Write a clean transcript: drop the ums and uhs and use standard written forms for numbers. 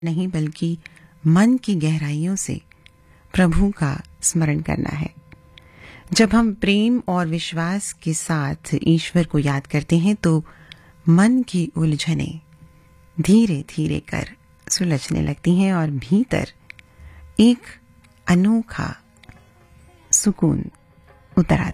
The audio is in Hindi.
नहीं बल्कि मन की गहराइयों से प्रभु का स्मरण करना है। जब हम प्रेम और विश्वास के साथ ईश्वर को याद करते हैं तो मन की उलझनें धीरे धीरे कर सुलझने लगती हैं और भीतर एक अनोखा सुकून उतर आता है।